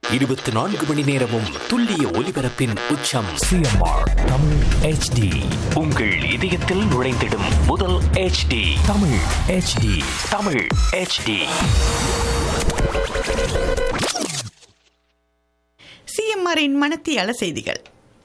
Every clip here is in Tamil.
24 மணி நேரமும் துல்லிய ஒலிபரப்பின் உச்சம். CMR Tamil HD. உங்கள் இதயத்தில் நுழைந்திடும் முதல் HD. Tamil HD. Tamil HD. சிஎம்ஆரின் மனத்தியால செய்திகள்.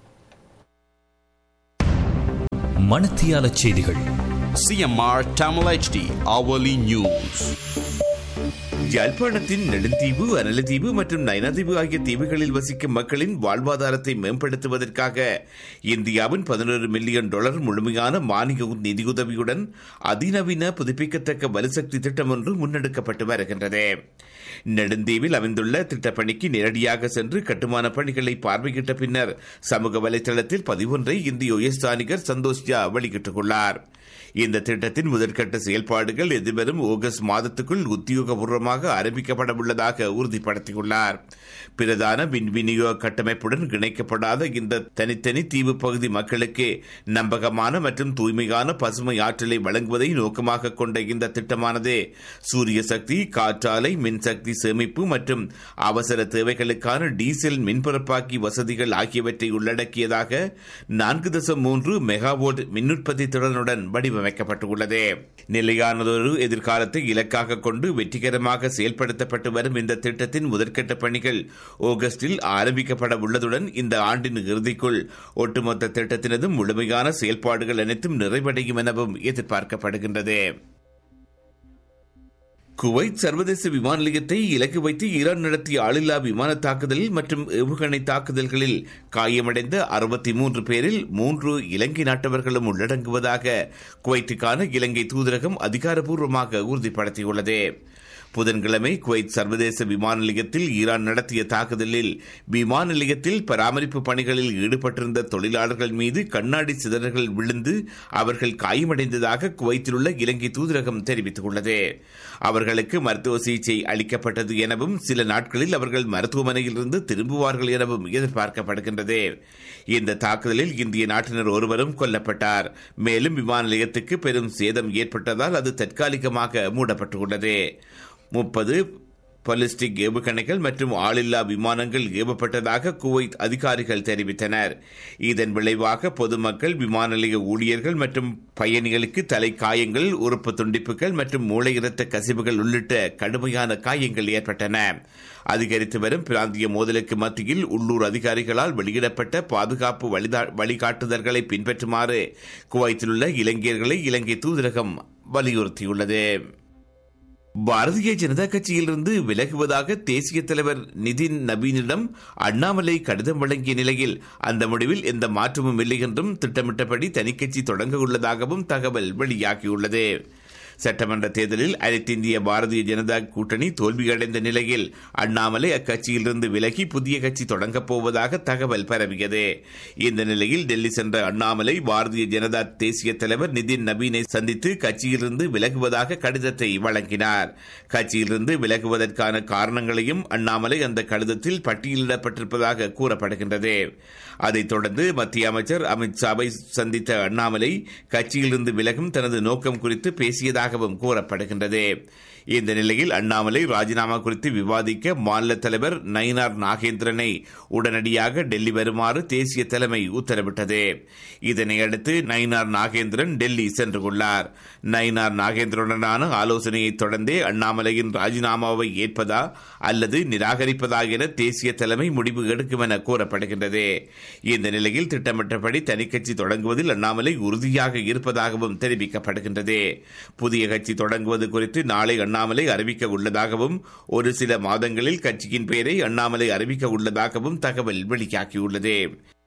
மனத்தியால செய்திகள். CMR Tamil HD hourly news. யாழ்ப்பாணத்தின் Neduntheevu, Analaitivu மற்றும் நயனாதீவு ஆகிய தீவுகளில் வசிக்கும் மக்களின் வாழ்வாதாரத்தை மேம்படுத்துவதற்காக இந்தியாவின் $11 மில்லியன் முழுமையான மானிய நிதியுதவியுடன் அதிநவீன புதுப்பிக்கத்தக்க வலுசக்தி திட்டம் ஒன்று முன்னெடுக்கப்பட்டு வருகின்றது. நெடுந்தீவில் அமைந்துள்ள திட்டப்பணிக்கு நேரடியாக சென்று கட்டுமான பணிகளை பார்வையிட்ட பின்னர் சமூக வலைதளத்தில் பதிவொன்றை இந்திய உயர்ஸ்தானிகர் சந்தோஷ் ஜா வெளியிட்டுள்ளார். இந்த திட்டத்தின் முதற்கட்ட செயல்பாடுகள் எதிர்வரும் ஆகஸ்ட் மாதத்துக்குள் உத்தியோகபூர்வமாக ஆரம்பிக்கப்பட உள்ளதாக உறுதிப்படுத்தியுள்ளார். பிரதான மின் விநியோக கட்டமைப்புடன் இணைக்கப்படாத இந்த தனித்தனி தீவு பகுதி மக்களுக்கு நம்பகமான மற்றும் தூய்மையான பசுமை ஆற்றலை வழங்குவதை நோக்கமாக கொண்ட இந்த திட்டமானது சூரிய சக்தி, காற்றாலை, மின்சக்தி சேமிப்பு மற்றும் அவசர தேவைகளுக்கான டீசல் மின்பரப்பாக்கி வசதிகள் ஆகியவற்றை உள்ளடக்கியதாக 4.3 மெகாவோல்ட் மின்னுற்பத்தி திறனுடன் வடிவமைக்கப்பட்டுள்ளது. நிலையானதொரு எதிர்காலத்தை இலக்காக கொண்டு வெற்றிகரமாக செயல்படுத்தப்பட்டு வரும் இந்த திட்டத்தின் முதற்கட்ட பணிகள் ஆகஸ்டில் ஆரம்பிக்கப்பட உள்ளதுடன் இந்த ஆண்டின் இறுதிக்குள் ஒட்டுமொத்த திட்டத்தினதும் முழுமையான செயல்பாடுகள் அனைத்தும் நிறைவடையும் எனவும் எதிர்பார்க்கப்படுகின்றது. குவைத் சர்வதேச விமான நிலையத்தை இலக்கு வைத்து ஈரான் நடத்திய ஆளில்லா விமான தாக்குதல் மற்றும் ஏவுகணை தாக்குதல்களில் காயமடைந்த 63 பேரில் 3 இலங்கை நாட்டவர்களும் உள்ளடங்குவதாக குவைத்துக்கான இலங்கை தூதரகம் அதிகாரப்பூர்வமாக உறுதிப்படுத்தியுள்ளது. புதன்கிழமை குவைத் சர்வதேச விமான நிலையத்தில் ஈரான் நடத்திய தாக்குதலில் விமான நிலையத்தில் பராமரிப்பு பணிகளில் ஈடுபட்டிருந்த தொழிலாளர்கள் மீது கண்ணாடி சிதறல்கள் விழுந்து அவர்கள் காயமடைந்ததாக குவைத்தில் உள்ள இலங்கை தூதரகம் தெரிவித்துள்ளது. அவர்களுக்கு மருத்துவ சிகிச்சை அளிக்கப்பட்டது எனவும் சில நாட்களில் அவர்கள் மருத்துவமனையிலிருந்து திரும்புவார்கள் எனவும் எதிர்பார்க்கப்படுகின்றது. இந்த தாக்குதலில் இந்திய நாட்டினர் ஒருவரும் கொல்லப்பட்டார். மேலும் விமான நிலையத்துக்கு பெரும் சேதம் ஏற்பட்டதால் அது தற்காலிகமாக மூடப்பட்டுள்ளது. 30 பாலிஸ்டிக் ஏவுகணைகள் மற்றும் ஆளில்லா விமானங்கள் ஏவப்பட்டதாக குவைத் அதிகாரிகள் தெரிவித்தனர். இதன் விளைவாக பொதுமக்கள், விமான நிலைய ஊழியர்கள் மற்றும் பயணிகளுக்கு தலை காயங்கள், உறுப்பு துண்டிப்புகள் மற்றும் மூளை இரத்த கசிவுகள் உள்ளிட்ட கடுமையான காயங்கள் ஏற்பட்டன. அதிகரித்து வரும் பிராந்திய மோதலுக்கு மத்தியில் உள்ளூர் அதிகாரிகளால் வெளியிடப்பட்ட பாதுகாப்பு வழிகாட்டுதல்களை பின்பற்றுமாறு குவைத்தில் உள்ள இலங்கையர்களை இலங்கை தூதரகம் வலியுறுத்தியுள்ளது. பாரதிய ஜனதா கட்சியிலிருந்து விலகுவதாக தேசிய தலைவர் நிதின் நபீனிடம் அண்ணாமலை கடிதம் வழங்கிய நிலையில் அந்த முடிவில் எந்த மாற்றமும் இல்லை என்றும் திட்டமிட்டபடி தனிக்கட்சி தொடங்க உள்ளதாகவும் தகவல் வெளியாகியுள்ளது. சட்டமன்ற தேர்தலில் அனைத்து இந்திய பாரதிய ஜனதா கூட்டணி தோல்வியடைந்த நிலையில் அண்ணாமலை அக்கட்சியிலிருந்து விலகி புதிய கட்சி தொடங்கப் போவதாக தகவல் பரவியது. இந்த நிலையில் டெல்லி சென்ற அண்ணாமலை பாரதிய ஜனதா தேசிய தலைவர் நிதின் நபீனை சந்தித்து கட்சியிலிருந்து விலகுவதாக கடிதத்தை வழங்கினார். கட்சியிலிருந்து விலகுவதற்கான காரணங்களையும் அண்ணாமலை அந்த கடிதத்தில் பட்டியலிடப்பட்டிருப்பதாக கூறப்படுகின்றது. அதைத் தொடர்ந்து மத்திய அமைச்சர் அமித்ஷாவை சந்தித்த அண்ணாமலை கட்சியிலிருந்து விலகும் தனது நோக்கம் குறித்து பேசியதாகவும் கூறப்படுகின்றது. இந்த நிலையில் அண்ணாமலை ராஜினாமா குறித்து விவாதிக்க மாநில தலைவர் நயினார் நாகேந்திரனை உடனடியாக டெல்லி வருமாறு தேசிய தலைமை உத்தரவிட்டது. இதனையடுத்து நயினார் நாகேந்திரன் டெல்லி சென்றுள்ளார். நயினார் நாகேந்திரனுடனான ஆலோசனையை தொடர்ந்தே அண்ணாமலையின் ராஜினாமாவை ஏற்பதா அல்லது நிராகரிப்பதா என தேசிய தலைமை முடிவு எடுக்கும் என கூறப்படுகின்றது. இந்த நிலையில் திட்டமிட்டபடி தனிக்கட்சி தொடங்குவதில் அண்ணாமலை உறுதியாக இருப்பதாகவும் தெரிவிக்கப்படுகின்றது. புதிய கட்சி தொடங்குவது குறித்து நாளை அண்ணாமலை அறிவிக்க உள்ளதாகவும் ஒரு சில மாதங்களில் கட்சியின் பெயரை அண்ணாமலை அறிவிக்க உள்ளதாகவும் தகவல் வெளியாகியுள்ளது.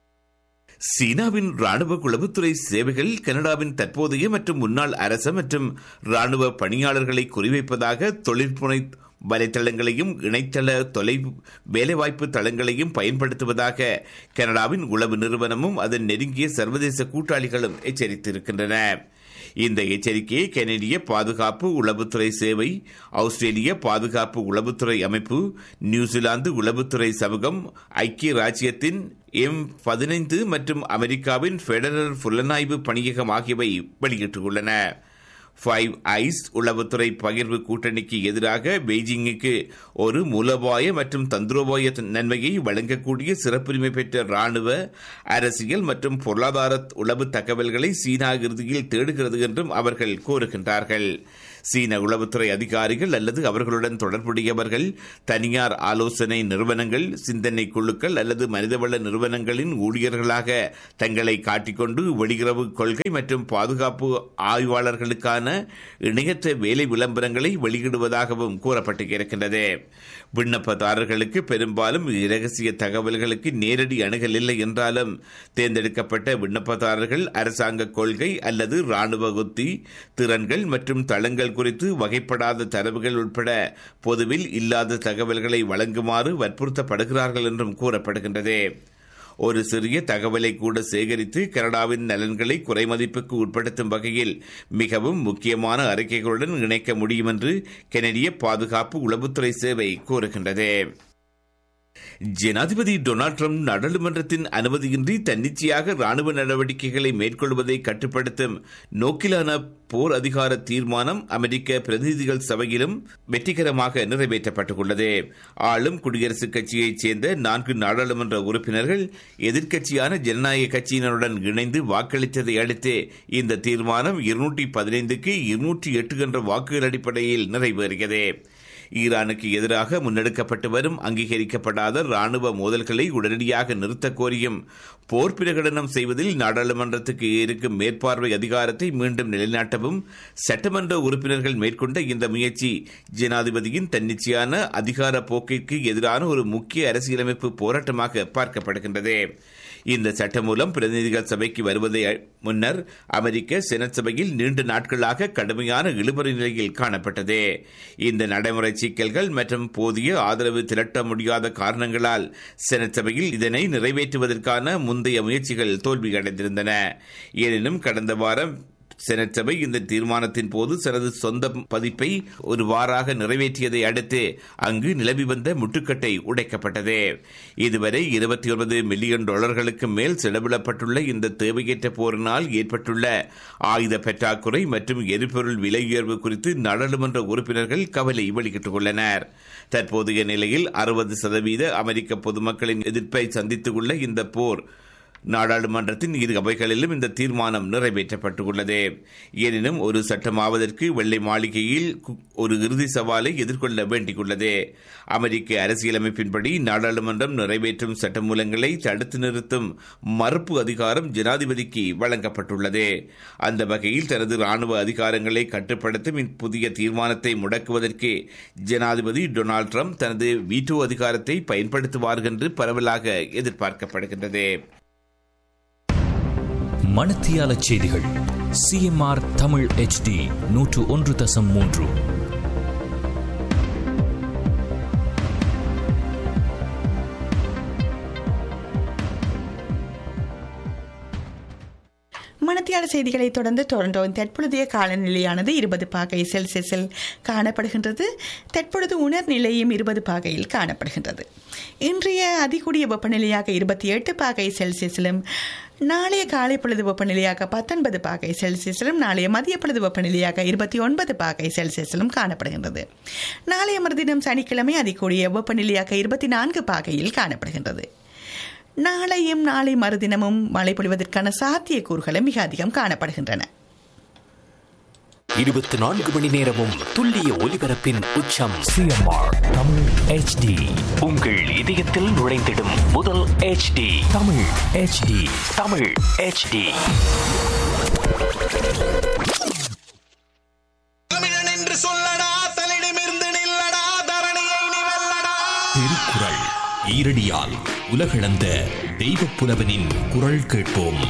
சீனாவின் ராணுவ குளவுத்துறை சேவைகள் கனடாவின் தற்போதைய மற்றும் முன்னாள் அரசு மற்றும் ராணுவ பணியாளர்களை குறிவைப்பதாக தொழில்முறை வலைத்தளங்களையும் இணையதள வேலைவாய்ப்பு தளங்களையும் பயன்படுத்துவதாக கனடாவின் உளவு நிறுவனமும் அதன் நெருங்கிய சர்வதேச கூட்டாளிகளும் எச்சரித்திருக்கின்றன. இந்த எச்சரிக்கையை கனடிய பாதுகாப்பு உளவுத்துறை சேவை, ஆஸ்திரேலிய பாதுகாப்பு உளவுத்துறை அமைப்பு, நியூசிலாந்து உளவுத்துறை சமூகம், ஐக்கிய ராச்சியத்தின் M15 மற்றும் அமெரிக்காவின் பெடரல் புலனாய்வு பணியகம் ஆகியவை வெளியிட்டுள்ளன. ஃபைவ் ஐஸ் உளவுத்துறை பகிர்வு கூட்டணிக்கு எதிராக பெய்ஜிங்குக்கு ஒரு மூலோபாய மற்றும் தந்திரோபாய நன்மையை வழங்கக்கூடிய சிறப்புரிமை பெற்ற ராணுவ, அரசியல் மற்றும் பொருளாதார உளவு தகவல்களை சீனா இறுதியில் தேடுகிறது என்றும் அவர்கள் கூறுகின்றார்கள். சீன உளவுத்துறை அதிகாரிகள் அல்லது அவர்களுடன் தொடர்புடையவர்கள், தனியார் ஆலோசனை நிறுவனங்கள், சிந்தனை குழுக்கள் அல்லது மனிதவள நிறுவனங்களின் ஊழியர்களாக தங்களை காட்டிக்கொண்டு வெளியுறவு கொள்கை மற்றும் பாதுகாப்பு ஆய்வாளர்களுக்கான இணையற்ற வேலை விளம்பரங்களை வெளியிடுவதாகவும் கூறப்பட்டு இருக்கின்றது. விண்ணப்பதாரர்களுக்கு பெரும்பாலும் இரகசிய தகவல்களுக்கு நேரடி அணுகல் இல்லை என்றாலும் தேர்ந்தெடுக்கப்பட்ட விண்ணப்பதாரர்கள் அரசாங்க கொள்கை அல்லது ராணுவ உத்தி, திறன்கள் மற்றும் தளங்கள் குறித்து வகைப்படாத தரவுகள் உட்பட பொதுவில் இல்லாத தகவல்களை வழங்குமாறு வற்புறுத்தப்படுகிறார்கள் என்றும் கூறப்படுகின்றது. ஒரு சிறிய தகவலை கூட சேகரித்து கனடாவின் நலன்களை குறைமதிப்புக்கு உட்படுத்தும் வகையில் மிகவும் முக்கியமான அறிக்கைகளுடன் இணைக்க முடியும் என்று கனடிய பாதுகாப்பு உளவுத்துறை சேவை கூறுகின்றது. ஜனாதிபதி டொனால்ட் ட்ரம்ப் நாடாளுமன்றத்தின் அனுமதியின்றி தன்னிச்சையாக ராணுவ நடவடிக்கைகளை மேற்கொள்வதை கட்டுப்படுத்தும் நோக்கிலான போர் அதிகார தீர்மானம் அமெரிக்க பிரதிநிதிகள் சபையிலும் வெற்றிகரமாக நிறைவேற்றப்பட்டுள்ளது. ஆளும் குடியரசுக் கட்சியைச் சேர்ந்த 4 நாடாளுமன்ற உறுப்பினர்கள் எதிர்க்கட்சியான ஜனநாயக கட்சியினருடன் இணைந்து வாக்களித்ததை அடுத்து இந்த தீர்மானம் 215க்கு 208 என்ற வாக்குகள் அடிப்படையில் நிறைவேறியது. ஈரானுக்கு எதிராக முன்னெடுக்கப்பட்டு வரும் அங்கீகரிக்கப்படாத ராணுவ மோதல்களை உடனடியாக நிறுத்த கோரியும் போர் பிரகடனம் செய்வதில் நாடாளுமன்றத்துக்கு இருக்கும் மேற்பார்வை அதிகாரத்தை மீண்டும் நிலைநாட்டவும் சட்டமன்ற உறுப்பினர்கள் மேற்கொண்ட இந்த முயற்சி ஜனாதிபதியின் தன்னிச்சையான அதிகார போக்கிற்கு எதிரான ஒரு முக்கிய அரசியலமைப்பு போராட்டமாக பார்க்கப்படுகின்றது. இந்த சட்டம் மூலம் பிரதிநிதிகள் சபைக்கு வருவதை முன்னர் அமெரிக்க செனட் சபையில் நீண்ட நாட்களாக கடுமையான இழுபறி நிலையில் காணப்பட்டது. இந்த நடைமுறை சிக்கல்கள் மற்றும் போதிய ஆதரவு திரட்ட முடியாத காரணங்களால் செனட் சபையில் இதனை நிறைவேற்றுவதற்கான முந்தைய முயற்சிகள் தோல்வியடைந்திருந்தன. எனினும் கடந்த வாரம் செனட் சபை இந்த தீர்மானத்தின் போது தனது சொந்த பதிப்பை ஒரு வாராக நிறைவேற்றியதை அடுத்து அங்கு நிலவி வந்த முட்டுக்கட்டை உடைக்கப்பட்டது. இதுவரை $29 மில்லியன் மேல் செலவிடப்பட்டுள்ள இந்த தேவையற்ற போரினால் ஏற்பட்டுள்ள ஆயுத பற்றாக்குறை மற்றும் எரிபொருள் விலை உயர்வு குறித்து நாடாளுமன்ற உறுப்பினர்கள் கவலை வெளியிட்டுள்ளனர். தற்போதைய நிலையில் 60% அமெரிக்க பொதுமக்களின் எதிர்ப்பை சந்தித்துள்ள இந்த போர் நாடாளுமன்றத்தின் இரு அவைகளிலும் இந்த தீர்மானம் நிறைவேற்றப்பட்டுள்ளது. எனினும் ஒரு சட்டமாவதற்கு வெள்ளை மாளிகையில் ஒரு இறுதி சவாலை எதிர்கொள்ள வேண்டியுள்ளது. அமெரிக்க அரசியலமைப்பின்படி நாடாளுமன்றம் நிறைவேற்றும் சட்டமூலங்களை தடுத்து நிறுத்தும் மறுப்பு அதிகாரம் ஜனாதிபதிக்கு வழங்கப்பட்டுள்ளது. அந்த வகையில் தனது ராணுவ அதிகாரங்களை கட்டுப்படுத்தும் புதிய தீர்மானத்தை முடக்குவதற்கு ஜனாதிபதி டொனால்ட் ட்ரம்ப் தனது வீட்டோ அதிகாரத்தை பயன்படுத்துவார் என்று பரவலாக எதிர்பார்க்கப்படுகின்றது. மணத்தியால செய்திகள் சிஎம்ஆர் தமிழ் HD 101.3. மணத்தியால செய்திகளை தொடர்ந்து டொரண்டோவின் தற்பொழுதைய காலநிலையானது 20 பாகை செல்சியஸில் காணப்படுகின்றது. தற்பொழுது உணர்நிலையும் 20 பாகையில் காணப்படுகின்றது. இன்றைய அதிகூடிய வெப்பநிலையாக 28 பாகை செல்சியஸிலும், நாளைய காலை பொழுது வெப்பநிலையாக 19 பாகை செல்சியஸிலும், நாளைய மதிய பொழுது வெப்பநிலையாக 29 பாகை செல்சியஸிலும் காணப்படுகின்றது. நாளைய மறுதினம் சனிக்கிழமை அதிகூடிய வெப்பநிலையாக 24 பாகையில் காணப்படுகின்றது. நாளையும் நாளை மறுதினமும் மழை பொழிவதற்கான சாத்தியக்கூறுகளும் மிக அதிகம் காணப்படுகின்றன. 24 மணி நேரமும் துல்லிய ஒலிபரப்பின் உச்சம் சிஎம்ஆர் தமிழ் HD. உங்கள் இதயத்தில் நுழைந்திடும் முதல் HD Tamil HD. Tamil HD. தமிழன் என்று சொல்லடா, தலிடமிருந்து நில்லடா, தரணியை நீ வெல்லடா. திருக்குறள் ஈரடியால் உலகளந்த தெய்வப் புலவனின் குரல் கேட்போம்.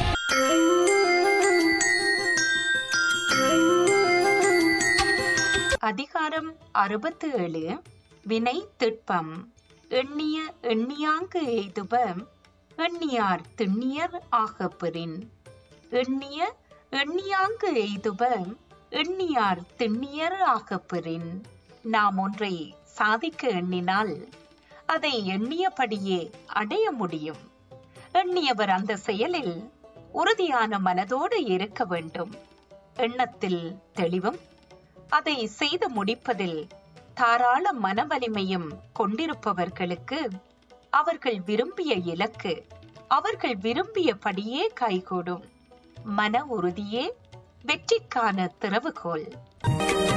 அதிகாரம் 67 வினை திட்பம். எண்ணிய எண்ணியாங்கு எய்துப எண்ணியார் திண்ணியர் ஆகப்பெறின். எண்ணிய எண்ணியாங்கு எய்துப எண்ணியார் திண்ணியர் ஆகப்பெறின். நாம் ஒன்றை சாதிக்க எண்ணினால் அதை எண்ணியபடியே அடைய முடியும். எண்ணியவர் அந்த செயலில் உறுதியான மனதோடு இருக்க வேண்டும். எண்ணத்தில் தெளிவும் அதை செய்து முடிப்பதில் தாராள மனவலிமையும் கொண்டிருப்பவர்களுக்கு அவர்கள் விரும்பிய இலக்கு அவர்கள் விரும்பியபடியே கைகூடும். மன உறுதியே வெற்றிக்கான திறவுகோல்.